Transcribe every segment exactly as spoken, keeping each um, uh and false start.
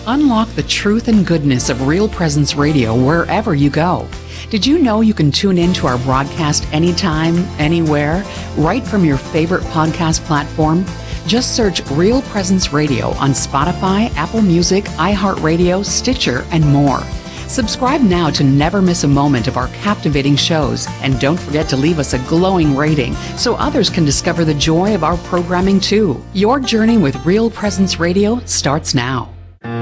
Unlock the truth and goodness of Real Presence Radio wherever you go. Did you know you can tune in to our broadcast anytime, anywhere, right from your favorite podcast platform? Just search Real Presence Radio on Spotify, Apple Music, iHeartRadio, Stitcher, and more. Subscribe now to never miss a moment of our captivating shows, and don't forget to leave us a glowing rating so others can discover the joy of our programming too. Your journey with Real Presence Radio starts now.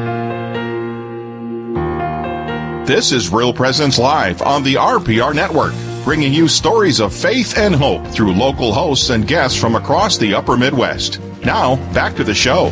This is Real Presence Live on the R P R Network, bringing you stories of faith and hope through local hosts and guests from across the upper Midwest. Now, back to the show.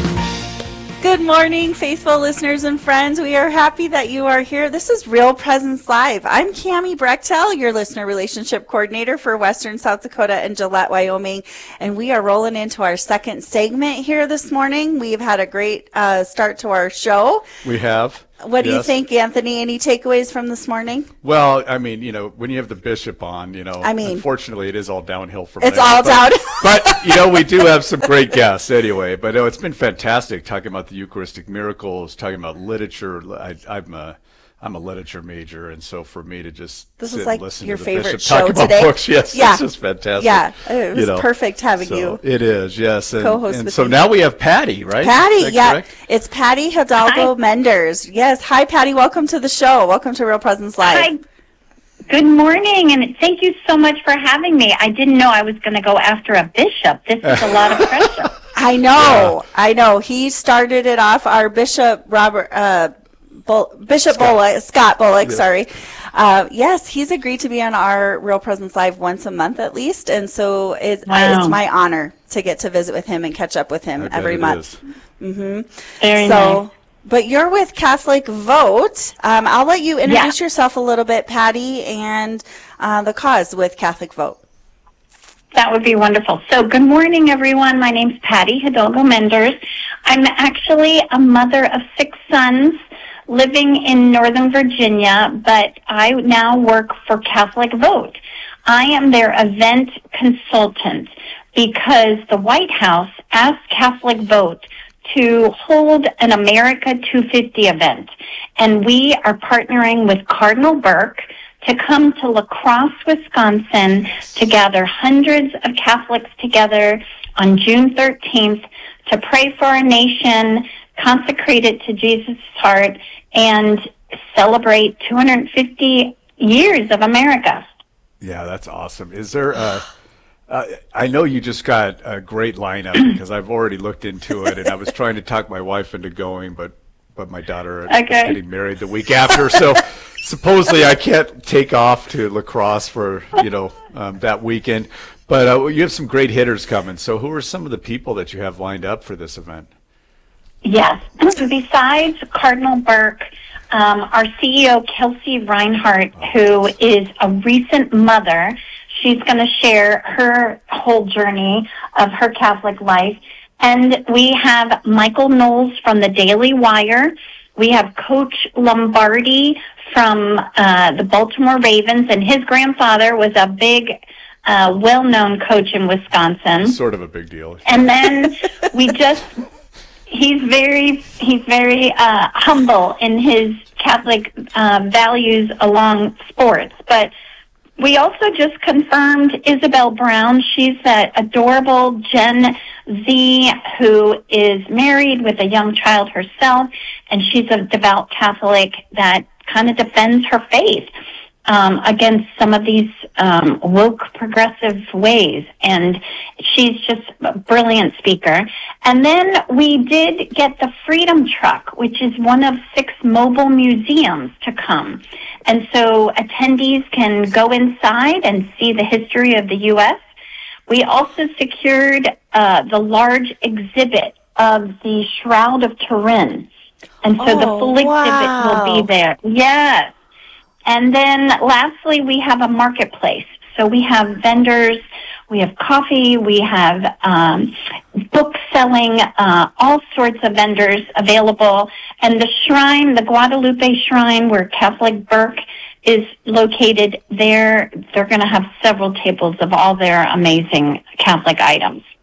Good morning, faithful listeners and friends. We are happy that you are here. This is Real Presence Live. I'm Cammie Brechtel, your listener relationship coordinator for Western South Dakota and Gillette, Wyoming. And we are rolling into our second segment here this morning. We've had a great uh, start to our show. We have. What do yes. you think, Anthony? Any takeaways from this morning? Well, I mean, you know, when you have the bishop on, you know, I mean, unfortunately, it is all downhill from it's there. It's all but, down. But, you know, we do have some great guests anyway. But no, it's been fantastic talking about the Eucharistic miracles, talking about literature. I, I'm a, I'm a literature major, and so for me to just this sit is like and listen your to the favorite bishop show talk about today. books, yes, yeah. it's just fantastic. Yeah, it was you know. perfect having so you. It is, yes. And, co-host and with so me. now we have Patty, right? Patty, yeah. Correct? It's Patty Hidalgo hi. Menders. Yes. Hi, Patty. Welcome to the show. Welcome to Real Presence Live. Hi. Good morning, and thank you so much for having me. I didn't know I was going to go after a bishop. This is a lot of pressure. I know. Yeah. I know. He started it off, our Bishop Robert, uh, Bull, Bishop Scott. Bullock, Scott Bullock, yeah. sorry. Uh, yes, he's agreed to be on our Real Presence Live once a month at least, and so it's, wow. it's my honor to get to visit with him and catch up with him I every month. Mm-hmm. Very so, nice. But you're with Catholic Vote. Um, I'll let you introduce yeah. yourself a little bit, Patty, and uh, the cause with Catholic Vote. That would be wonderful. So good morning, everyone. My name's Patty Hidalgo Menders. I'm actually a mother of six sons living in Northern Virginia, but I now work for Catholic Vote. I am their event consultant because the White House asked Catholic Vote to hold an America two fifty event, and we are partnering with Cardinal Burke to come to La Crosse, Wisconsin, to gather hundreds of Catholics together on June thirteenth to pray for our nation, consecrate it to Jesus' heart, and celebrate two hundred fifty years of America. Yeah, that's awesome. Is there a... Uh, I know you just got a great lineup because I've already looked into it, and I was trying to talk my wife into going, but but my daughter okay. is getting married the week after, so supposedly I can't take off to La Crosse for you know um, that weekend. But uh, you have some great hitters coming. So who are some of the people that you have lined up for this event? Yes, besides Cardinal Burke, um, our C E O Kelsey Reinhardt, who is a recent mother. She's going to share her whole journey of her Catholic life. And we have Michael Knowles from the Daily Wire. We have Coach Lombardi from uh, the Baltimore Ravens, and his grandfather was a big, uh, well-known coach in Wisconsin. Sort of a big deal. And then we just, he's very, he's very uh, humble in his Catholic uh, values along sports. But we also just confirmed Isabel Brown. She's that adorable Gen Z who is married with a young child herself, and she's a devout Catholic that kind of defends her faith um, against some of these um, woke progressive ways. And she's just a brilliant speaker. And then we did get the Freedom Truck, which is one of six mobile museums to come. And so attendees can go inside and see the history of the U S. We also secured uh, the large exhibit of the Shroud of Turin. And so oh, the full wow. exhibit will be there. Yes. And then lastly, we have a marketplace. So we have vendors, we have coffee, we have um, book selling, uh, all sorts of vendors available. And the shrine, the Guadalupe Shrine, where Catholic Burke is located there, they're going to have several tables of all their amazing Catholic items.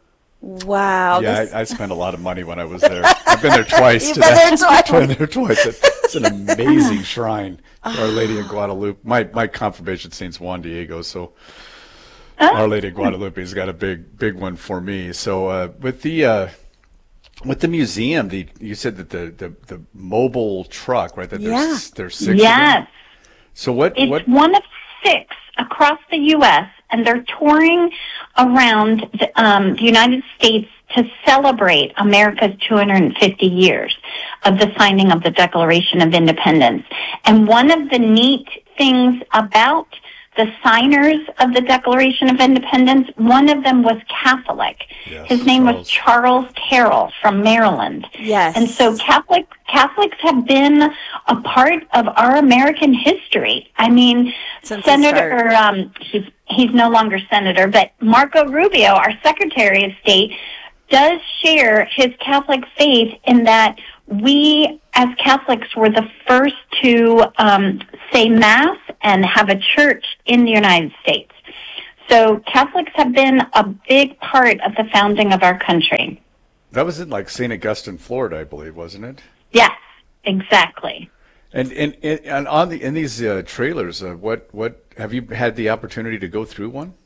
Wow. Yeah, this- I, I spent a lot of money when I was there. I've been there twice. You've to been that. there twice. I've been there twice. It's an amazing shrine to Our Lady of Guadalupe. My my confirmation saint's Juan Diego, so Our Lady of Guadalupe's got a big big one for me. So uh, with the uh, with the museum, the you said that the the, the mobile truck, right? That Yeah. there's there's six. Yes. Of them. So what It's what? one of six across the U S, and they're touring around the, um, the United States to celebrate America's two hundred fifty years of the signing of the Declaration of Independence. And one of the neat things about the signers of the Declaration of Independence, one of them was Catholic. Yes, His name was Charles. Charles Carroll from Maryland. Yes. And so Catholic Catholics have been a part of our American history. I mean, Since the Senator, start. or, um, he's, he's no longer senator, but Marco Rubio, our Secretary of State, does share his Catholic faith in that we, as Catholics, were the first to um, say Mass and have a church in the United States. So Catholics have been a big part of the founding of our country. That was in like Saint Augustine, Florida, I believe, wasn't it? Yes, exactly. And and and and on the in these uh, trailers, uh, what what have you had the opportunity to go through one?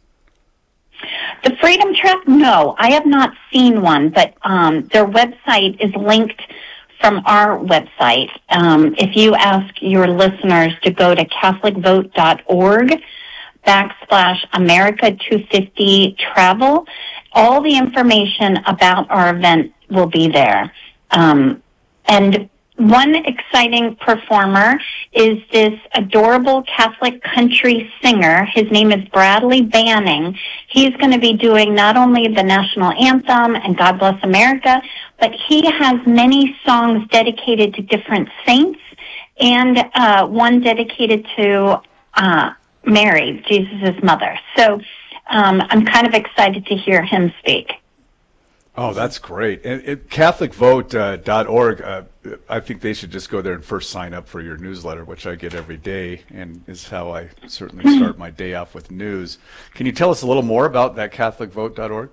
The Freedom Track, no, I have not seen one, but um, their website is linked from our website. Um, if you ask your listeners to go to catholic vote dot org backslash America two fifty travel, all the information about our event will be there. Um, and one exciting performer is this adorable Catholic country singer. His name is Bradley Banning. He's going to be doing not only the national anthem and God Bless America, but he has many songs dedicated to different saints and uh, one dedicated to uh, Mary, Jesus' mother. So um, I'm kind of excited to hear him speak. Oh, that's great. And, and catholic vote dot org, uh, I think they should just go there and first sign up for your newsletter, which I get every day, and is how I certainly start my day off with news. Can you tell us a little more about that catholic vote dot org?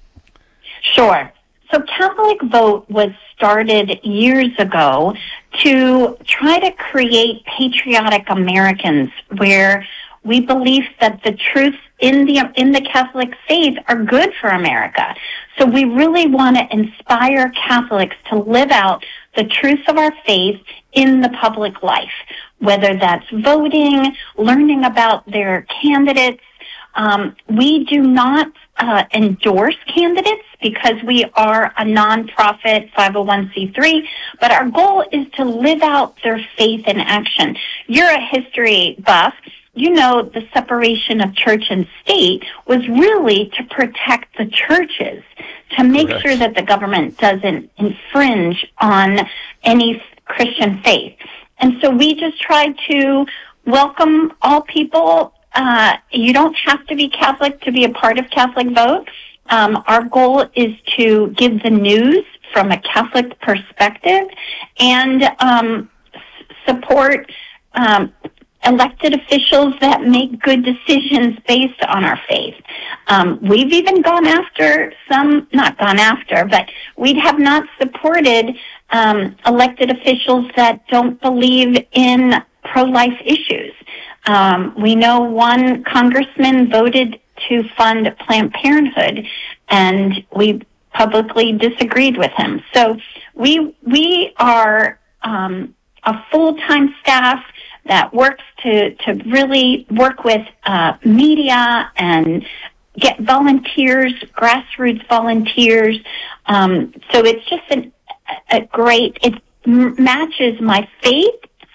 Sure. So Catholic Vote was started years ago to try to create patriotic Americans where we believe that the truths in the in the Catholic faith are good for America. So we really want to inspire Catholics to live out the truths of our faith in the public life, whether that's voting, learning about their candidates. Um, we do not uh, endorse candidates because we are a nonprofit five oh one c three, but our goal is to live out their faith in action. You're a history buff. You know the separation of church and state was really to protect the churches, to make Correct. sure that the government doesn't infringe on any Christian faith. And so we just try to welcome all people. Uh, you don't have to be Catholic to be a part of Catholic Vote. Um, our goal is to give the news from a Catholic perspective and um, s- support um, elected officials that make good decisions based on our faith. Um, we've even gone after some, not gone after, but we have not supported um, elected officials that don't believe in pro-life issues. Um, we know one congressman voted to fund Planned Parenthood, and we publicly disagreed with him. So we we are um, a full-time staff that works to, to really work with uh, media and get volunteers, grassroots volunteers. Um, so it's just an, a great, it m- matches my faith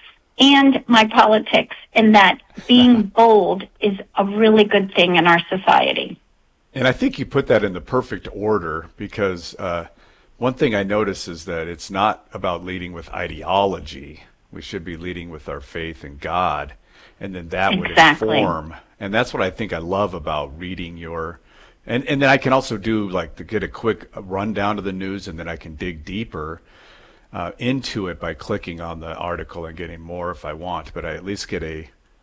and my politics in that being bold is a really good thing in our society. And I think you put that in the perfect order because uh, one thing I notice is that it's not about leading with ideology. We should be leading with our faith in God, and then that Exactly. would inform. And that's what I think I love about reading your, and, and then I can also do like to get a quick rundown of the news, and then I can dig deeper uh, into it by clicking on the article and getting more if I want. But I at least get a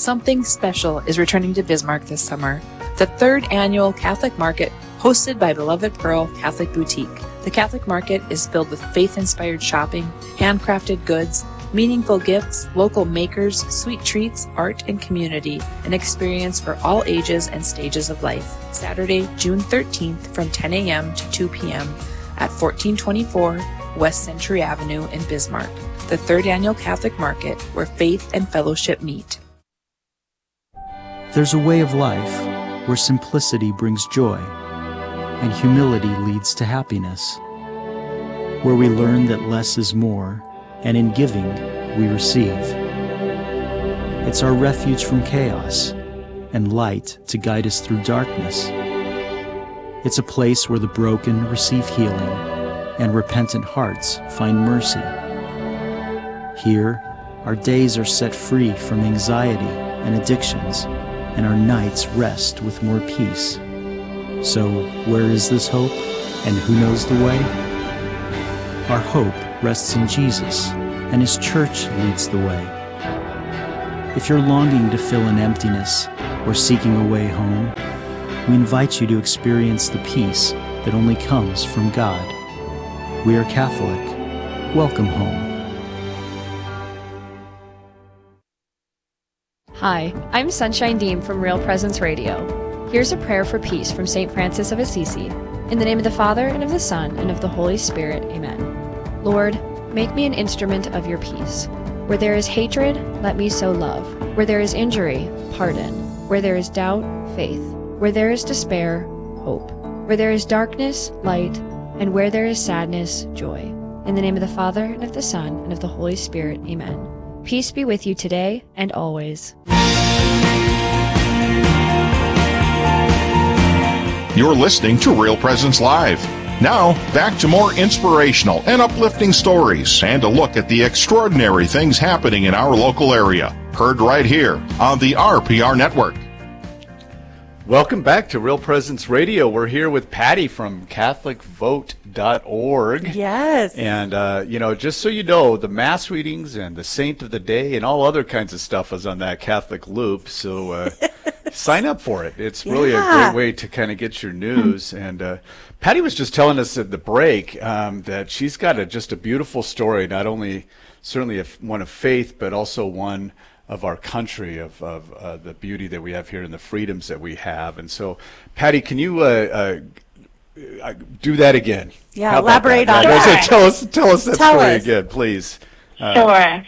Something special is returning to Bismarck this summer. The third annual Catholic Market, hosted by Beloved Pearl Catholic Boutique. The Catholic Market is filled with faith-inspired shopping, handcrafted goods, meaningful gifts, local makers, sweet treats, art, and community. An experience for all ages and stages of life. Saturday, June thirteenth from ten a.m. to two p.m. at fourteen twenty-four West Century Avenue in Bismarck. The third annual Catholic Market, where faith and fellowship meet. There's a way of life where simplicity brings joy and humility leads to happiness, where we learn that less is more, and in giving we receive. It's our refuge from chaos and light to guide us through darkness. It's a place where the broken receive healing and repentant hearts find mercy. Here, our days are set free from anxiety and addictions, and our nights rest with more peace. So, where is this hope, and who knows the way? Our hope rests in Jesus, and His church leads the way. If you're longing to fill an emptiness or seeking a way home, we invite you to experience the peace that only comes from God. We are Catholic. Welcome home. Hi, I'm Sunshine Deem from Real Presence Radio. Here's a prayer for peace from Saint Francis of Assisi. In the name of the Father, and of the Son, and of the Holy Spirit, amen. Lord, make me an instrument of your peace. Where there is hatred, let me sow love. Where there is injury, pardon. Where there is doubt, faith. Where there is despair, hope. Where there is darkness, light. And where there is sadness, joy. In the name of the Father, and of the Son, and of the Holy Spirit, amen. Peace be with you today and always. You're listening to Real Presence Live. Now, back to more inspirational and uplifting stories and a look at the extraordinary things happening in our local area. Heard right here on the R P R Network. Welcome back to Real Presence Radio. We're here with Patty from Catholic Vote dot org. Yes. And, uh, you know, just so you know, the Mass readings and the Saint of the Day and all other kinds of stuff is on that Catholic Loop. So uh, sign up for it. It's really Yeah. a great way to kind of get your news. And uh, Patty was just telling us at the break um, that she's got a, just a beautiful story, not only certainly a, one of faith, but also one of our country, of, of uh, the beauty that we have here and the freedoms that we have. And so, Patty, can you uh, uh, do that again? Yeah, How about elaborate that? on I was that. gonna say, Tell us, tell us that Tell story us. again, please. Uh, Sure.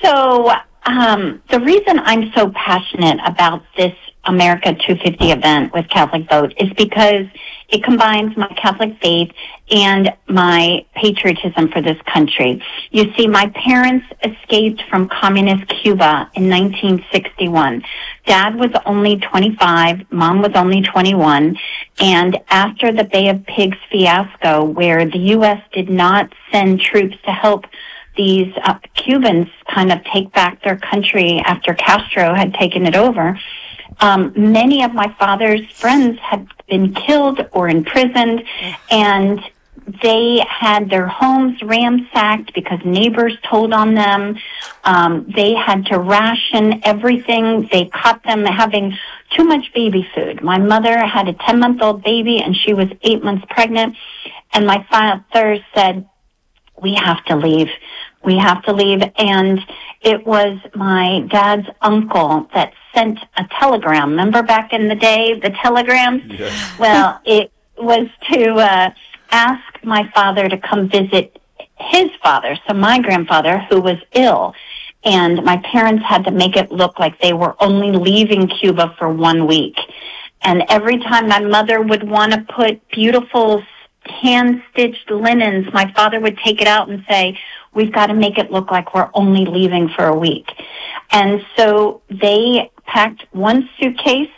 So um, the reason I'm so passionate about this America two fifty event with Catholic Vote is because it combines my Catholic faith and my patriotism for this country. You see, my parents escaped from communist Cuba in nineteen sixty-one. Dad was only twenty-five, Mom was only twenty-one, and after the Bay of Pigs fiasco, where the U S did not send troops to help these uh, Cubans kind of take back their country after Castro had taken it over, Um, many of my father's friends had been killed or imprisoned, and they had their homes ransacked because neighbors told on them. Um, they had to ration everything. They caught them having too much baby food. My mother had a ten-month-old baby, and she was eight months pregnant, and my father said, we have to leave. We have to leave. And it was my dad's uncle that sent a telegram. Remember back in the day, the telegrams? Yes. Well, it was to uh, ask my father to come visit his father, so my grandfather, who was ill. And my parents had to make it look like they were only leaving Cuba for one week. And every time my mother would want to put beautiful hand-stitched linens, my father would take it out and say, we've got to make it look like we're only leaving for a week. And so they packed one suitcase,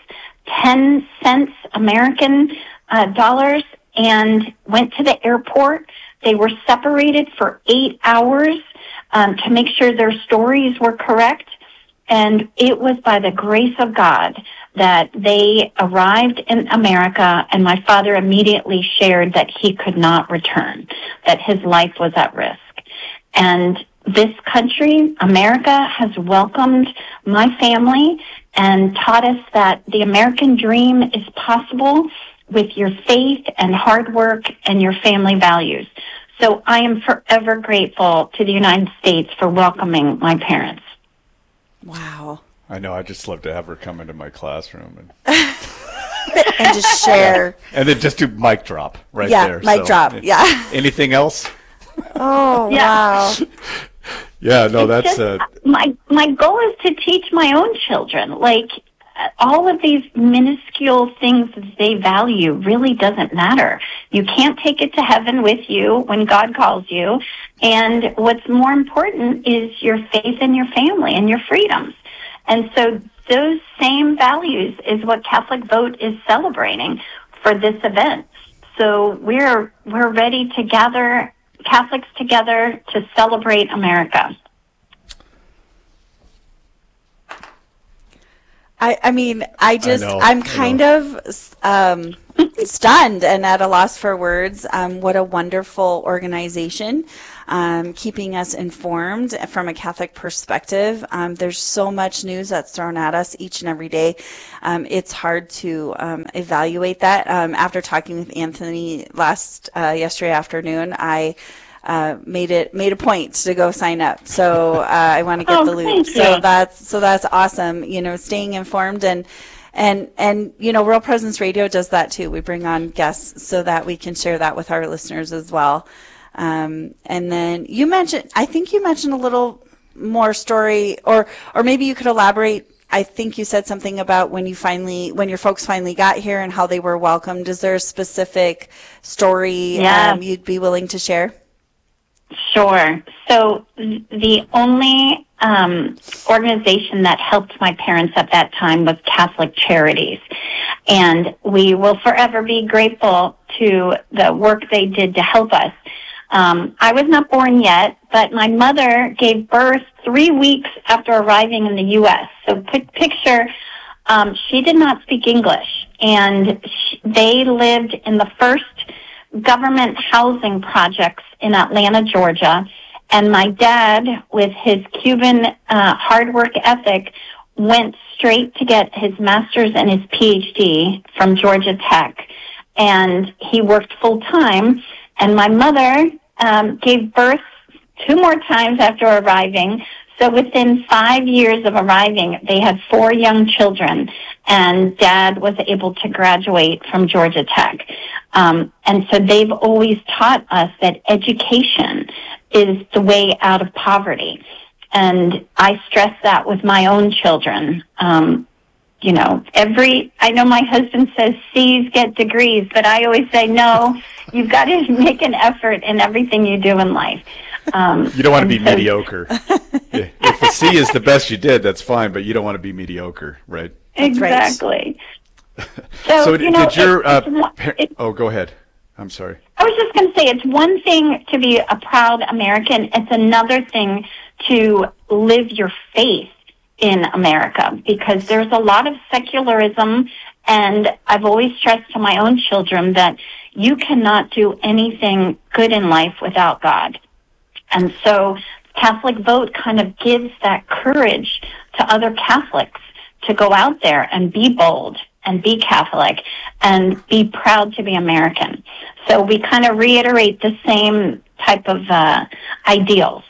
ten cents American uh, dollars, and went to the airport. They were separated for eight hours um, to make sure their stories were correct. And it was by the grace of God that they arrived in America, and my father immediately shared that he could not return, that his life was at risk. And this country, America, has welcomed my family and taught us that the American dream is possible with your faith and hard work and your family values. So I am forever grateful to the United States for welcoming my parents. Wow. I know. I'd just love to have her come into my classroom and and just share. And then just do mic drop right yeah, there. mic so, drop. Yeah. Anything else? Oh, Yeah. wow. Yeah, no, It's that's just, uh, my my goal is to teach my own children. Like uh, all of these minuscule things that they value really doesn't matter. You can't take it to heaven with you when God calls you. And what's more important is your faith and your family and your freedoms. And so those same values is what Catholic Vote is celebrating for this event. So we're we're ready to gather Catholics together to celebrate America. I, I mean, I just, I know, I'm I kind know. of um, stunned and at a loss for words. Um, what a wonderful organization, um, keeping us informed from a Catholic perspective. Um, there's so much news that's thrown at us each and every day. Um, it's hard to um, evaluate that. Um, after talking with Anthony last uh, yesterday afternoon, I Uh, made it made a point to go sign up. So uh, I want to get Oh, the loop. thank So you. that's so that's awesome. You know, staying informed and and and you know, Real Presence Radio does that too. We bring on guests so that we can share that with our listeners as well. Um, and then you mentioned, I think you mentioned a little more story, or or maybe you could elaborate. I think you said something about when you finally, when your folks finally got here and how they were welcomed. Is there a specific story Yeah. um, you'd be willing to share? Sure. So th- the only um, organization that helped my parents at that time was Catholic Charities. And we will forever be grateful to the work they did to help us. Um, I was not born yet, but my mother gave birth three weeks after arriving in the U S So pic- picture, um, she did not speak English, and sh- they lived in the first government housing projects in Atlanta, Georgia. And my dad, with his Cuban uh, hard work ethic, went straight to get his master's and his P H D from Georgia Tech. And he worked full time. And my mother um, gave birth two more times after arriving. So within five years of arriving, they had four young children, and Dad was able to graduate from Georgia Tech. Um, and so they've always taught us that education is the way out of poverty. And I stress that with my own children. Um, you know, every, I know my husband says C's get degrees, but I always say, no, you've got to make an effort in everything you do in life. Um, you don't want to be and so- mediocre. If the C is the best you did, that's fine, but you don't want to be mediocre, right? That's right. Exactly. So, So you know, did your, it- uh, it's one- par- it- oh, go ahead. I'm sorry. I was just going to say, it's one thing to be a proud American. It's another thing to live your faith in America, because there's a lot of secularism, and I've always stressed to my own children that you cannot do anything good in life without God. And so Catholic Vote kind of gives that courage to other Catholics to go out there and be bold and be Catholic and be proud to be American. So we kind of reiterate the same type of uh, ideals.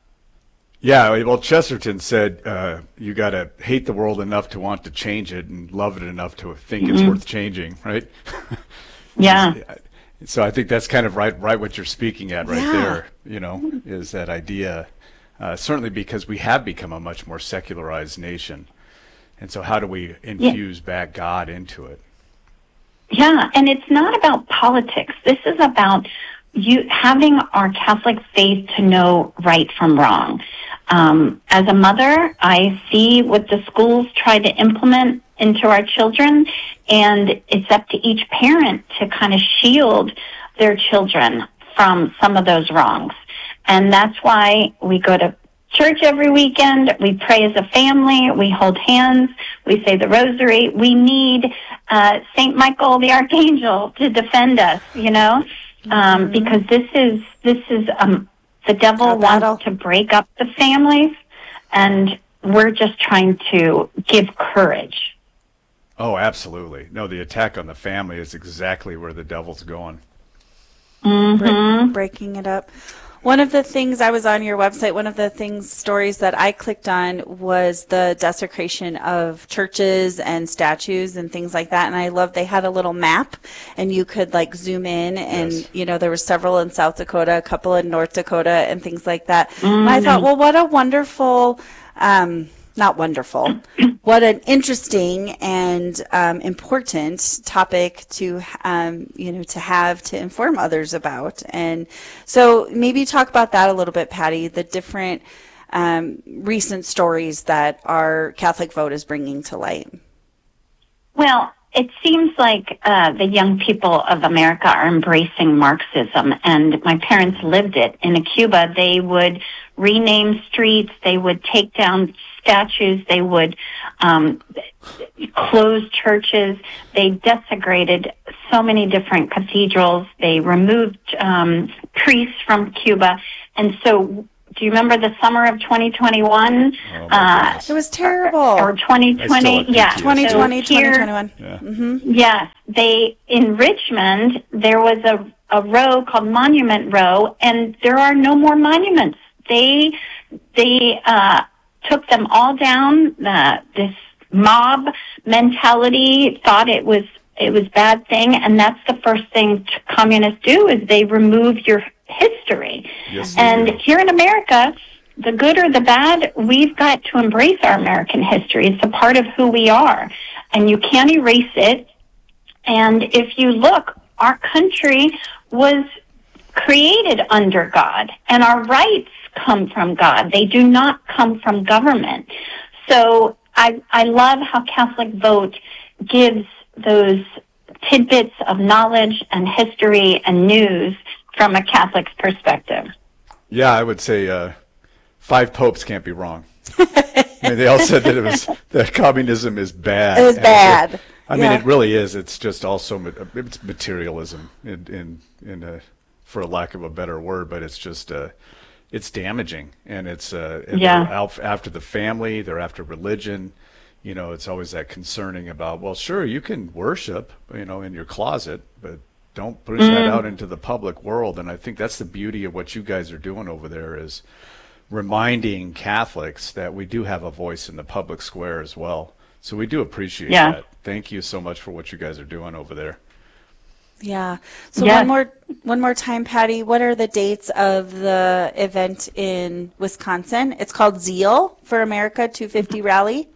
Yeah, well, Chesterton said uh, you got to hate the world enough to want to change it and love it enough to think Mm-hmm. it's worth changing, right? Yeah. So I think that's kind of right, right what you're speaking at right Yeah. there, you know, is that idea, uh, certainly because we have become a much more secularized nation. And so how do we infuse back God into it? Yeah, and it's not about politics. This is about you having our Catholic faith to know right from wrong. Um, as a mother, I see what the schools try to implement into our children, and it's up to each parent to kind of shield their children from some of those wrongs. And that's why we go to church every weekend. We pray as a family. We hold hands. We say the rosary. We need uh, Saint Michael the Archangel to defend us, you know, um, because this is this is um, the devil A battle. wants to break up the families, and we're just trying to give courage. Oh, absolutely. No, the attack on the family is exactly where the devil's going. Mm-hmm. Breaking it up. One of the things, I was on your website, one of the things, stories that I clicked on was the desecration of churches and statues and things like that. And I love, they had a little map and you could like zoom in and, Yes. you know, there were several in South Dakota, a couple in North Dakota and things like that. Mm-hmm. And I thought, well, what a wonderful, um, not wonderful, what an interesting and um, important topic to, um, you know, to have to inform others about. And so maybe talk about that a little bit, Patty, the different um, recent stories that our Catholic Vote is bringing to light. Well, it seems like uh, the young people of America are embracing Marxism, and my parents lived it. In Cuba, they would rename streets, they would take down statues, they would um, close churches, they desecrated so many different cathedrals, they removed um, priests from Cuba, and so do you remember the summer of twenty twenty-one? Oh, uh, It was terrible. or twenty twenty, yeah. twenty twenty, So here- twenty twenty-one. Yeah. Mm-hmm. Yes, they in Richmond there was a a row called Monument Row, and there are no more monuments. They they uh, took them all down. Uh, this mob mentality thought it was it was bad thing, and that's the first thing communists do is they remove your history. Yes, they and do. here in America, the good or the bad, we've got to embrace our American history. It's a part of who we are, and you can't erase it. And if you look, our country was created under God, and our rights come from God. They do not come from government. So I, I love how Catholic Vote gives those tidbits of knowledge and history and news from a Catholic's perspective. Yeah, I would say uh, five popes can't be wrong. I mean, they all said that it was that communism is bad. It was And bad. it- I Yeah. mean, it really is. It's just also ma- it's materialism, in in, in a, for a lack of a better word. But it's just uh, it's damaging, and it's uh, and Yeah. they're out after the family. They're after religion. You know, it's always that concerning about. Well, sure, you can worship, you know, in your closet, but don't bring that out into the public world. And I think that's the beauty of what you guys are doing over there is reminding Catholics that we do have a voice in the public square as well. So we do appreciate Yeah. that. Thank you so much for what you guys are doing over there. Yeah. So Yes. one more one more time, Patty, what are the dates of the event in Wisconsin? It's called Zeal for America two fifty Rally.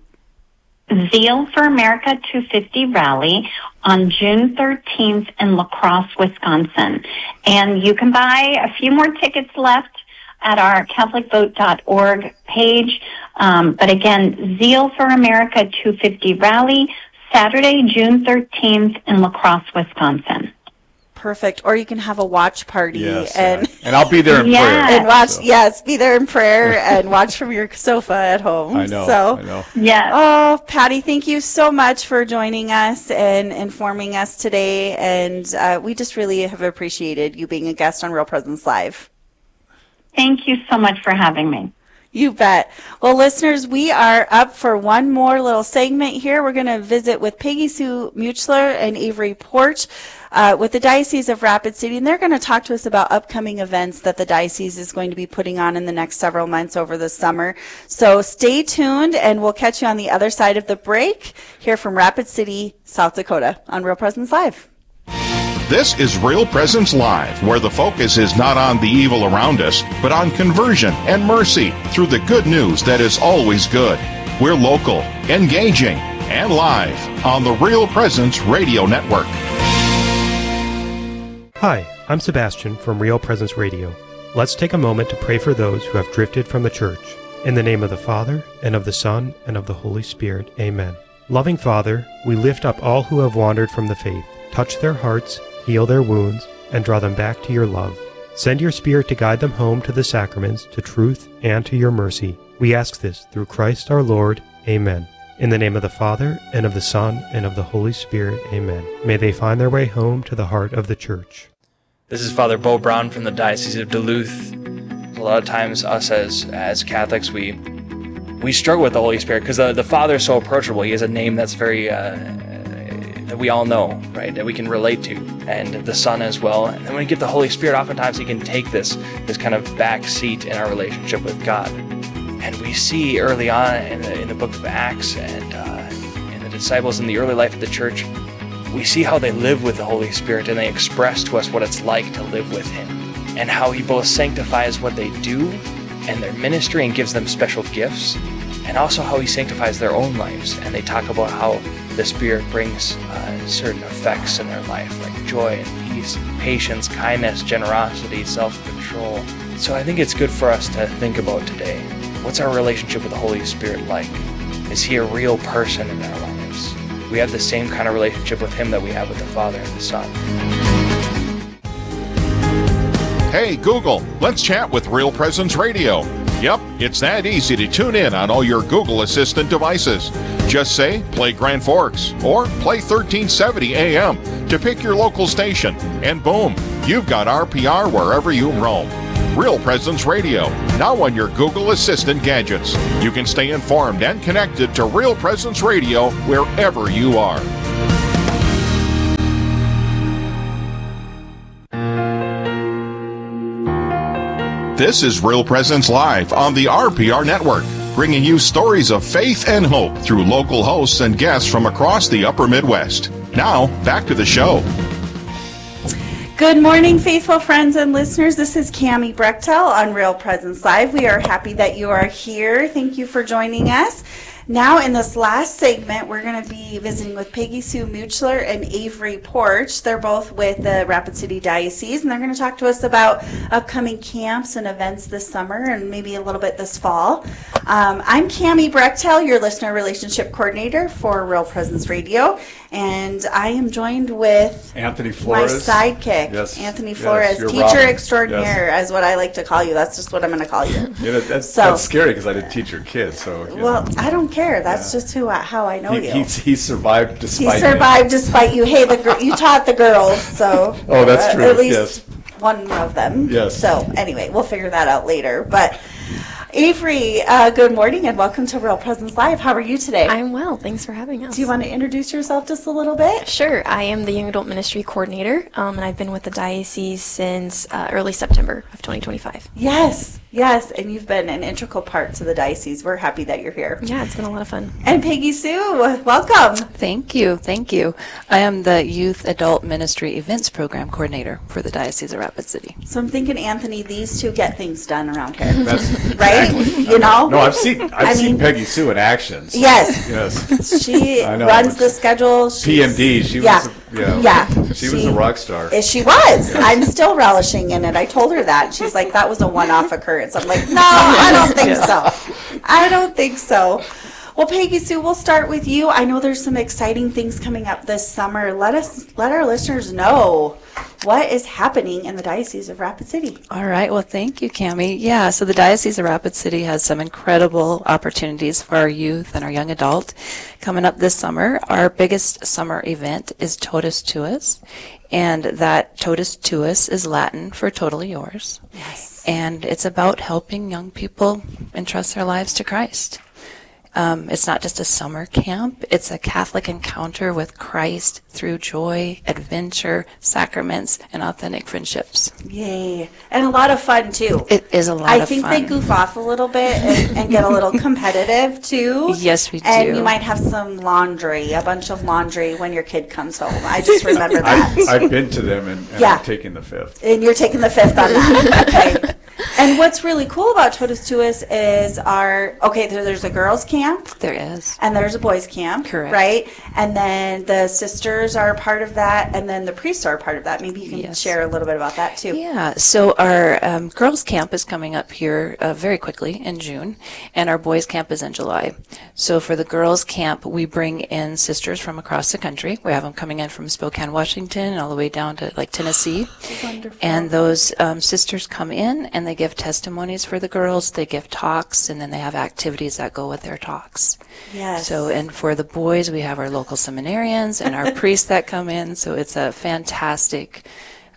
Zeal for America two fifty Rally on June thirteenth in La Crosse, Wisconsin. And you can buy a few more tickets left at our Catholic Vote dot org page. Um, but again, Zeal for America two fifty Rally, Saturday, June thirteenth in La Crosse, Wisconsin. Perfect. Or you can have a watch party Yes, and uh, and I'll be there in Yeah. prayer. and watch. so. Yes, be there in prayer and watch from your sofa at home. I know. So. I know. Yes. Oh, Patty, thank you so much for joining us and informing us today. And uh, we just really have appreciated you being a guest on Real Presence Live. Thank you so much for having me. You bet. Well, listeners, we are up for one more little segment here. We're going to visit with Peggy Sue Muchler and Avery Porch uh, with the Diocese of Rapid City, and they're going to talk to us about upcoming events that the diocese is going to be putting on in the next several months over the summer. So stay tuned, and we'll catch you on the other side of the break here from Rapid City, South Dakota on Real Presence Live. This is Real Presence Live, where the focus is not on the evil around us, but on conversion and mercy through the good news that is always good. We're local, engaging, and live on the Real Presence Radio Network. Hi, I'm Sebastian from Real Presence Radio. Let's take a moment to pray for those who have drifted from the church. In the name of the Father, and of the Son, and of the Holy Spirit, amen. Loving Father, we lift up all who have wandered from the faith. Touch their hearts, heal their wounds, and draw them back to your love. Send your Spirit to guide them home to the sacraments, to truth, and to your mercy. We ask this through Christ our Lord. Amen. In the name of the Father, and of the Son, and of the Holy Spirit. Amen. May they find their way home to the heart of the Church. This is Father Bo Brown from the Diocese of Duluth. A lot of times us as, as Catholics, we we struggle with the Holy Spirit because the, the Father is so approachable. He has a name that's very, uh, that we all know, right? That we can relate to, and the Son as well. And then when we get the Holy Spirit, oftentimes He can take this, this kind of back seat in our relationship with God. And we see early on in the, in the book of Acts and uh, in the disciples in the early life of the church, we see how they live with the Holy Spirit, and they express to us what it's like to live with Him, and how He both sanctifies what they do and their ministry and gives them special gifts, and also how He sanctifies their own lives. And they talk about how the Spirit brings uh, certain effects in their life, like joy and peace, patience, kindness, generosity, self-control. So I think it's good for us to think about today. What's our relationship with the Holy Spirit like? Is He a real person in our lives? We have the same kind of relationship with Him that we have with the Father and the Son. Hey, Google, let's chat with Real Presence Radio. Yep, it's that easy to tune in on all your Google Assistant devices. Just say, play Grand Forks, or play thirteen seventy A M to pick your local station, and boom, you've got R P R wherever you roam. Real Presence Radio, now on your Google Assistant gadgets. You can stay informed and connected to Real Presence Radio wherever you are. This is Real Presence Live on the R P R Network, bringing you stories of faith and hope through local hosts and guests from across the upper Midwest. Now, back to the show. Good morning, faithful friends and listeners. This is Cami Brechtel on Real Presence Live. We are happy that you are here. Thank you for joining us. Now, in this last segment, we're going to be visiting with Peggy Sue Muchler and Avery Porch. They're both with the Rapid City Diocese, and they're going to talk to us about upcoming camps and events this summer and maybe a little bit this fall. Um, I'm Cami Brechtel, your listener relationship coordinator for Real Presence Radio, and I am joined with Anthony Flores, my sidekick, yes. Anthony Yes, Flores, you're teacher Robin. extraordinaire, Yes. is what I like to call you. That's just what I'm going to call you. Yeah, that's, So- that's scary because I didn't teach your kids. So you Well, know. I don't care. That's just who I, how I know he, you. he, he survived He despite me. survived despite you. Hey, the gir- you taught the girls, so Oh, that's uh, true, At least yes. one of them. Yes. So anyway, we'll figure that out later. But Avery, uh, good morning and welcome to Real Presence Live. How are you today? I'm well. Thanks for having us. Do you want to introduce yourself just a little bit? Sure. I am the Young Adult Ministry Coordinator, um, and I've been with the diocese since uh, early September of twenty twenty-five. Yes, yes, and you've been an integral part to the diocese. We're happy that you're here. Yeah, it's been a lot of fun. And Peggy Sue, welcome. Thank you, thank you. I am the Youth Adult Ministry Events Program Coordinator for the Diocese of Rapid City. So I'm thinking, Anthony, these two get things done around here, That's right? exactly. You know? No, I've seen I've I seen mean- Peggy Sue in action. so- Yes. Yes. She I know. runs the schedule. P M D. She's- She yeah. was. Yeah. Yeah. She was a rock star. Eh, She was. I'm still relishing in it. I told her that. She's like, that was a one-off occurrence. I'm like, no, I don't think so. I don't think so. Well, Peggy Sue, we'll start with you. I know there's some exciting things coming up this summer. Let us, let our listeners know what is happening in the Diocese of Rapid City. All right, well, thank you, Cami. Yeah, so the Diocese of Rapid City has some incredible opportunities for our youth and our young adult coming up this summer. Our biggest summer event is Totus Tuus, and that Totus Tuus is Latin for totally yours. Yes. And it's about helping young people entrust their lives to Christ. Um, it's not just a summer camp. It's a Catholic encounter with Christ through joy, adventure, sacraments, and authentic friendships. Yay. And a lot of fun, too. It is a lot I of think fun. they goof off a little bit and, and get a little competitive, too. Yes, we And do. you might have some laundry, a bunch of laundry when your kid comes home. I just remember that. I've, I've been to them and, and Yeah. I'm taking the fifth. And you're taking the fifth on that. Okay. And what's really cool about Totus Tuus is our, okay, there, there's a girls' camp. There is. And there's a boys' camp. Correct. Right? And then the sisters are a part of that, and then the priests are a part of that. Maybe you can Yes. share a little bit about that, too. Yeah, so our um, girls' camp is coming up here uh, very quickly in June, and our boys' camp is in July. So for the girls' camp, we bring in sisters from across the country. We have them coming in from Spokane, Washington, all the way down to like Tennessee. Wonderful. And those um, sisters come in and they give testimonies for the girls. They give talks, and then they have activities that go with their talks. Yes. So, and for the boys, we have our local seminarians and our priests that come in. So it's a fantastic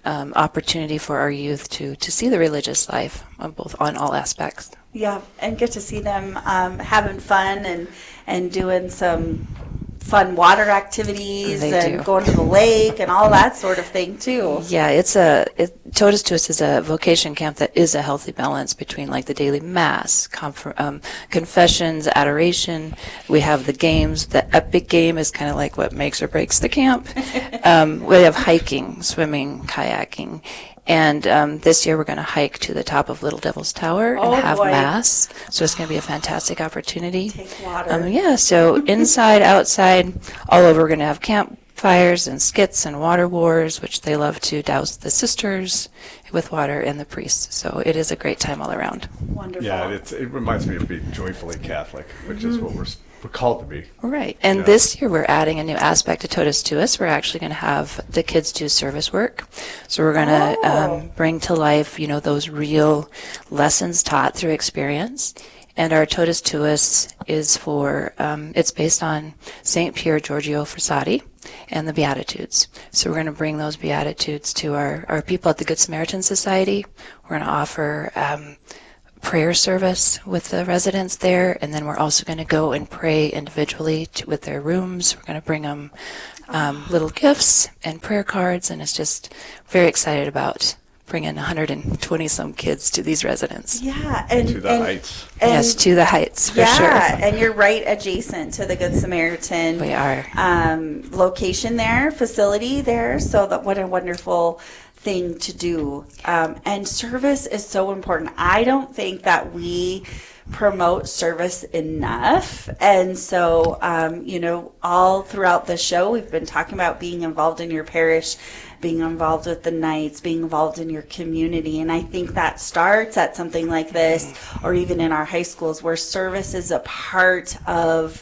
um, opportunity for our youth to, to see the religious life on both on all aspects. Yeah, and get to see them um, having fun and and doing some fun water activities They and do. going to the lake and all that sort of thing too. Yeah, it's a it, Totus Tuus is a vocation camp that is a healthy balance between like the daily mass, conf- um, confessions, adoration. We have the games. The epic game is kind of like what makes or breaks the camp. um, we have hiking, swimming, kayaking. And um, this year we're going to hike to the top of Little Devil's Tower Oh, and have boy. Mass. So it's going to be a fantastic opportunity. Take water. Um, yeah, so inside, outside, all over we're going to have campfires and skits and water wars, which they love to douse the sisters with water and the priests. So it is a great time all around. Wonderful. Yeah, it's, it reminds me of being joyfully Catholic, which is what we're, s- we're called to be. Right. And Yeah. this year we're adding a new aspect to Totus Tuus. We're actually going to have the kids do service work. So we're going to Oh. um, bring to life, you know, those real lessons taught through experience. And our Totus Tuus is for, um, it's based on Saint Pier Giorgio Frassati and the Beatitudes. So we're going to bring those Beatitudes to our, our people at the Good Samaritan Society. We're going to offer um, prayer service with the residents there, and then we're also going to go and pray individually to, with their rooms. We're going to bring them um, little gifts and prayer cards, and it's just very excited about bringing one hundred twenty some kids to these residents. Yeah, and To the and, heights. and- Yes, to the heights, for yeah, sure. and you're right adjacent to the Good Samaritan. We are. Um, location there, facility there. So that what a wonderful thing to do. Um, and service is so important. I don't think that we promote service enough. And so, um, you know, all throughout the show, we've been talking about being involved in your parish, being involved with the Knights, being involved in your community. And I think that starts at something like this, or even in our high schools, where service is a part of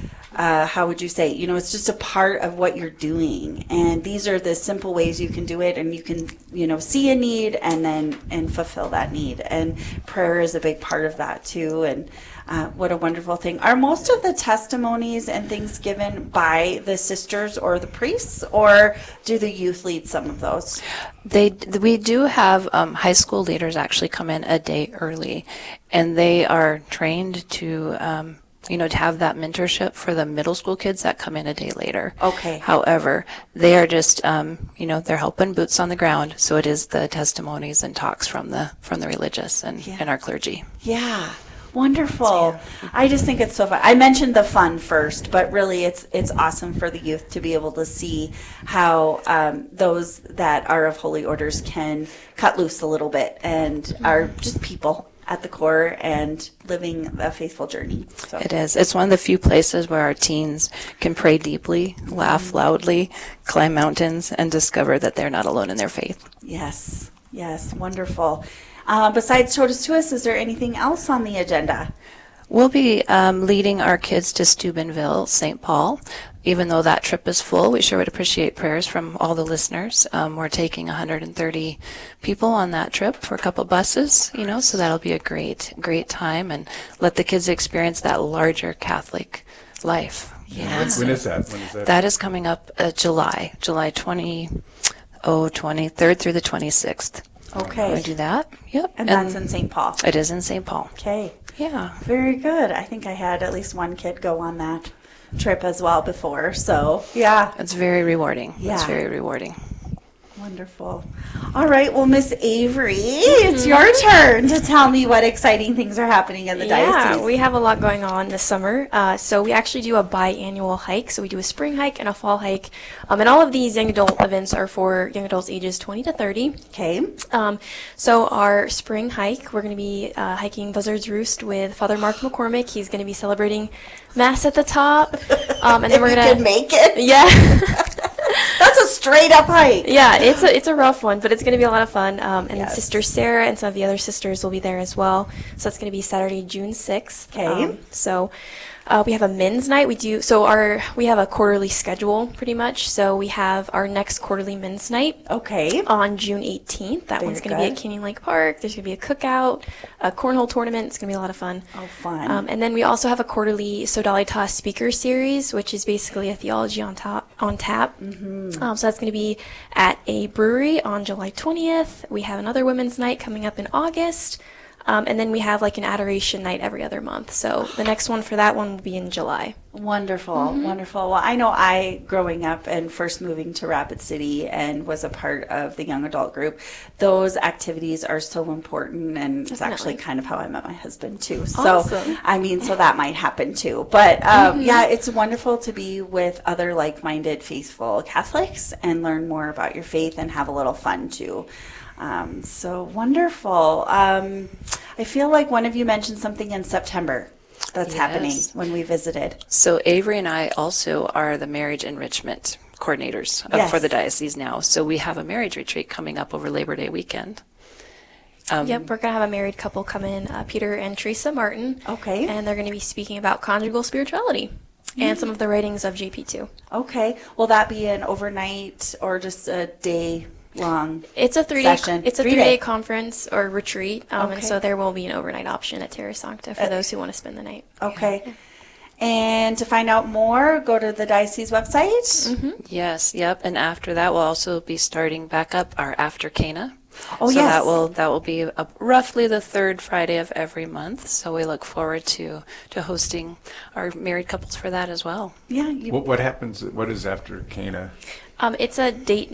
uh, how would you say, you know, it's just a part of what you're doing. And these are the simple ways you can do it, and you can, you know, see a need and then and fulfill that need. And prayer is a big part of that too. And uh, what a wonderful thing. Are most of the testimonies and things given by the sisters or the priests, or do the youth lead some of those? They, we do have um, high school leaders actually come in a day early, and they are trained to, um, you know, to have that mentorship for the middle school kids that come in a day later. Okay. However, they are just, um, you know, they're helping boots on the ground. So it is the testimonies and talks from the from the religious and, Yeah. and our clergy. Yeah. Wonderful. I just think it's so fun. I mentioned the fun first, but really it's it's awesome for the youth to be able to see how um, those that are of holy orders can cut loose a little bit and are just people at the core and living a faithful journey. So. It is. It's one of the few places where our teens can pray deeply, laugh loudly, climb mountains, and discover that they're not alone in their faith. Yes. Yes. Wonderful. Uh, besides Totus Tuus, is there anything else on the agenda? We'll be um, leading our kids to Steubenville, Saint Paul. Even though that trip is full, we sure would appreciate prayers from all the listeners. Um, we're taking one hundred thirty people on that trip for a couple buses, you know, so that'll be a great, great time, and let the kids experience that larger Catholic life. You know, When, it's- when is that? When is that? That is coming up uh, July, July twentieth, oh, twenty-third through the twenty-sixth. Okay. We do that. Yep. And that's in Saint Paul. It is in Saint Paul. Okay. Yeah. Very good. I think I had at least one kid go on that trip as well before. So, yeah. It's very rewarding. It's Yeah. very rewarding. Wonderful. All right. Well, Miss Avery, it's your turn to tell me what exciting things are happening in the Yeah, diocese. we have a lot going on this summer. Uh, so we actually do a biannual hike. So we do a spring hike and a fall hike. Um, and all of these young adult events are for young adults ages twenty to thirty. Okay. Um, so our spring hike, we're going to be uh, hiking Buzzard's Roost with Father Mark McCormick. He's going to be celebrating Mass at the top. Um, and then If we're you going to can make it. Yeah. That's a straight up hike. Yeah, it's a it's a rough one, but it's going to be a lot of fun. Um, and Yes. then Sister Sarah and some of the other sisters will be there as well. So it's going to be Saturday, June sixth. Okay. Um, so uh, we have a men's night. We do so our we have a quarterly schedule pretty much. So we have our next quarterly men's night. Okay. On June eighteenth. That Very one's going to be good. at Canyon Lake Park. There's going to be a cookout, a cornhole tournament. It's going to be a lot of fun. Oh, fun. Um, and then we also have a quarterly Sodalitas speaker series, which is basically a theology on top on tap. Mm-hmm. Um, so that's going to be at a brewery on July twentieth. We have another women's night coming up in August. Um, and then we have like an adoration night every other month. So the next one for that one will be in July. Wonderful, Mhm. wonderful. Well, I know I, growing up and first moving to Rapid City and was a part of the young adult group, those activities are so important, and it's actually Definitely. kind of how I met my husband too. So, Awesome. I mean, so that might happen too. But um, Mhm. yeah, it's wonderful to be with other like-minded faithful Catholics and learn more about your faith and have a little fun too. Um, so wonderful. Um, I feel like one of you mentioned something in September that's happening Yes. when we visited. So Avery and I also are the marriage enrichment coordinators uh, Yes. for the diocese now. So we have a marriage retreat coming up over Labor Day weekend. Um, Yep, we're going to have a married couple come in, uh, Peter and Teresa Martin. Okay. And they're going to be speaking about conjugal spirituality and some of the writings of J P two. Okay. Will that be an overnight or just a day long? It's a three-day session? it's a Three-day. three-day conference or retreat, um, and Okay. so there will be an overnight option at Terra Sancta for Uh, those who want to spend the night. Okay. And to find out more, go to the diocese website. Mm-hmm. Yes, yep. And after that, we'll also be starting back up our After Cana. Oh, so yes. that will that will be a, roughly the third Friday of every month. So we look forward to to hosting our married couples for that as well. Yeah. You, What, what happens? What is after Cana? Um, it's a date